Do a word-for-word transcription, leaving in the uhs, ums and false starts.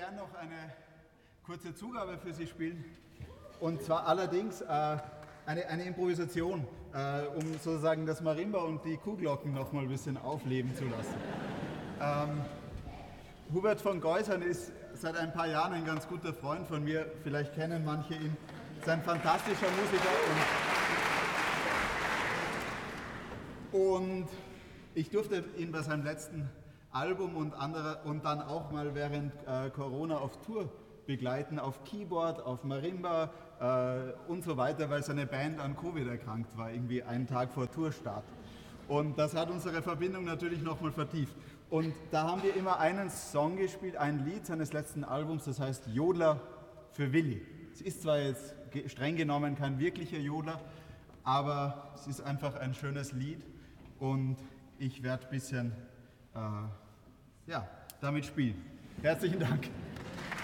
gern noch eine kurze Zugabe für Sie spielen. Und zwar allerdings äh, eine, eine Improvisation, äh, um sozusagen das Marimba und die Kuhglocken noch mal ein bisschen aufleben zu lassen. Ähm, Hubert von Geusern ist seit ein paar Jahren ein ganz guter Freund von mir. Vielleicht kennen manche ihn. Er ist ein fantastischer Musiker. Und, und ich durfte ihn bei seinem letzten Album und, andere, und dann auch mal während äh, Corona auf Tour begleiten, auf Keyboard, auf Marimba äh, und so weiter, weil seine Band an Covid erkrankt war, irgendwie einen Tag vor Tourstart. Und das hat unsere Verbindung natürlich nochmal vertieft. Und da haben wir immer einen Song gespielt, ein Lied seines letzten Albums, das heißt Jodler für Willi. Es ist zwar jetzt streng genommen kein wirklicher Jodler, aber es ist einfach ein schönes Lied und ich werde ein bisschen äh, ja, damit spielen. Herzlichen Dank.